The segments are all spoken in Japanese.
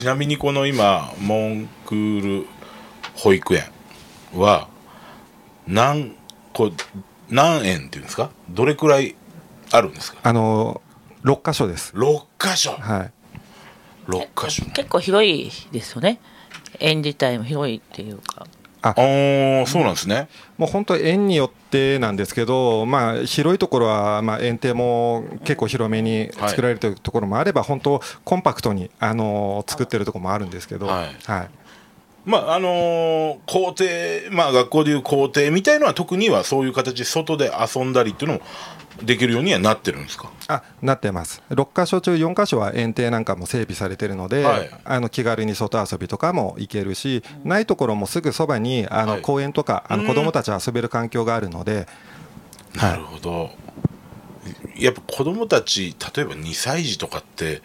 ちなみにこの今モンクール保育園は何円っていうんですか、どれくらいあるんですか。 6箇所です。 6箇所。 はい。 6箇所。 結構広いですよね。園自体も広いっていうか。 そうなんですね。 もう本当園によってなんですけど、広いところは園庭も結構広めに作られているところもあれば、本当コンパクトに作ってるところもあるんですけど、はい。 校庭、学校でいう校庭みたいのは特にはそういう形、外で遊んだりっていうのもできるようにはなってるんですか。 なってます。6箇所中4箇所は園庭なんかも整備されているので、気軽に外遊びとかも行けるし、ないところもすぐそばに公園とか子どもたち遊べる環境があるので。 なるほど。やっぱ子どもたち、例えば2歳児とかって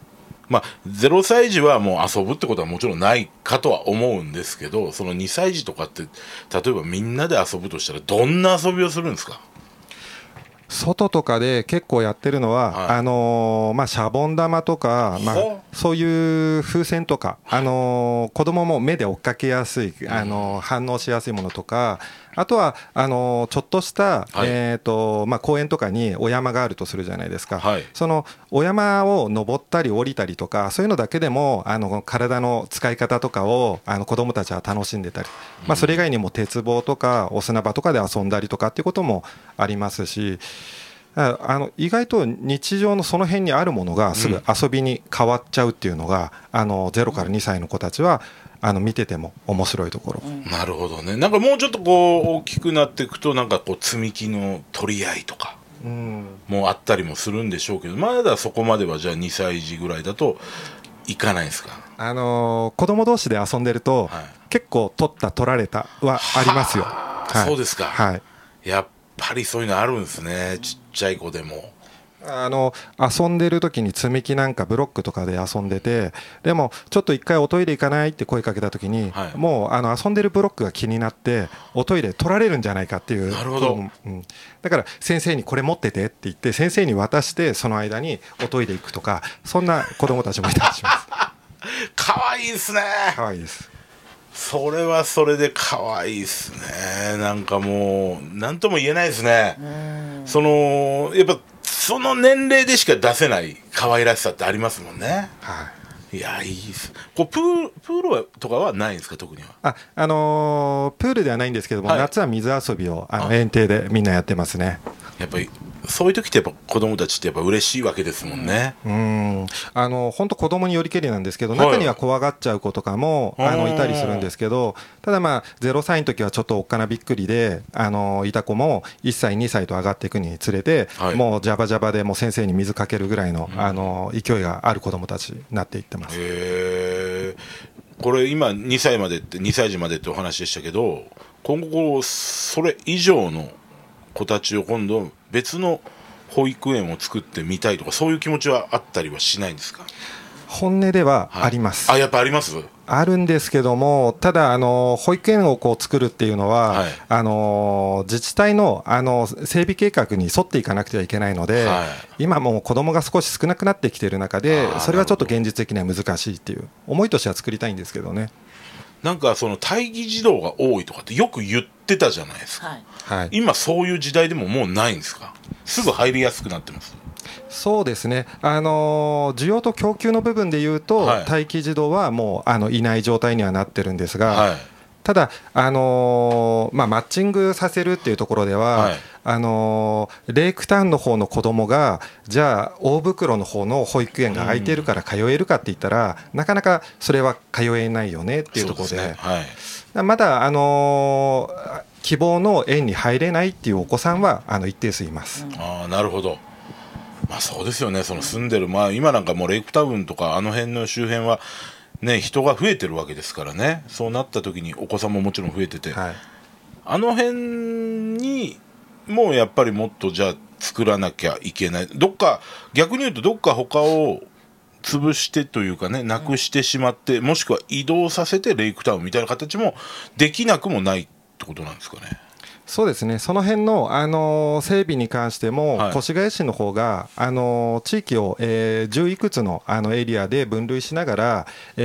0歳児はもう遊ぶってことはもちろんないかとは思うんですけど、その2歳児とかって例えばみんなで遊ぶとしたらどんな遊びをするんですか。 外とかで結構やってるのは、シャボン玉とか、そういう風船とか、子供も目で追っかけやすい、反応しやすいものとか、あとはちょっとした、公園とかにお山があるとするじゃないですか、そのお山を登ったり降りたりとか、そういうのだけでも体の使い方とかを子どもたちは楽しんでたり、それ以外にも鉄棒とかお砂場とかで遊んだりとかっていうこともありますし、意外と日常のその辺にあるものがすぐ遊びに変わっちゃうっていうのが、0から2歳の子たちは見てても面白いところ。 なるほどね。なんかもうちょっとこう大きくなっていくと、なんかこう積み木の取り合いとかもうあったりもするんでしょうけど、まだそこまではじゃあ2歳児ぐらいだといかないですか。 子供同士で遊んでると、結構取った取られたはありますよ。 そうですか。 はい。 やっぱりそういうのあるんですね、ちっちゃい子でも。 遊んでる時に積み木なんかブロックとかで遊んでて、でもちょっと一回おトイレ行かないって声かけた時に、もう遊んでるブロックが気になっておトイレ取られるんじゃないかっていう。 なるほど。 だから先生にこれ持っててって言って先生に渡して、その間におトイレ行くとか、そんな子供たちもいたりしますかわいいですね。 かわいいです。 それはそれで可愛いですね。なんかもう何とも言えないですね。やっぱその年齢でしか出せない可愛らしさってありますもんね。いや、いいです。プールとかはないんですか、特には。 プールではないんですけども、夏は水遊びを園庭でみんなやってますね。 やっぱりそういう時ってやっぱ子供たちってやっぱ嬉しいわけですもんね。 本当子供によりけりなんですけど、中には怖がっちゃう子とかもいたりするんですけど、ただ0歳の時はちょっとおっかなびっくりでいた子も1歳2歳と上がっていくにつれて、もうジャバジャバでもう先生に水かけるぐらいの勢いがある子供たちになっていってます。 これ今2歳児までってお話でしたけど、今後それ以上の子たちを今度別の保育園を作ってみたいとか、そういう気持ちはあったりはしないんですか。 本音ではあります。 やっぱあります。 あるんですけども、ただ保育園を作るっていうのは、自治体の整備計画に沿っていかなくてはいけないので、今もう子どもが少し少なくなってきている中で、それはちょっと現実的には難しいっていう思いとしては作りたいんですけどね。 なんかその待機児童が多いとかってよく言ってたじゃないですか。今そういう時代でももうないんですか。すぐ入りやすくなってます。 そうですね、需要と供給の部分でいうと、待機児童はもういない状態にはなってるんですが、ただ、マッチングさせるっていうところでは、レイクタウンの方の子どもがじゃあ大袋の方の保育園が空いてるから通えるかって言ったら、なかなかそれは通えないよねっていうところで、まだ希望の園に入れないっていうお子さんは一定数います。 なるほど。そうですよね。その住んでる、今なんかもうレイクタウンとかあの辺の周辺はね、人が増えてるわけですからね。そうなった時にお子さんももちろん増えてて、あの辺にもうやっぱりもっとじゃあ作らなきゃいけない。逆に言うとどっか他を潰してというかね、なくしてしまって、もしくは移動させてレイクタウンみたいな形もできなくもないってことなんですかね。 そうですね、その辺の、整備に関しても、 はい、 越谷市の方が地域を、10いくつの、エリアで分類しながら、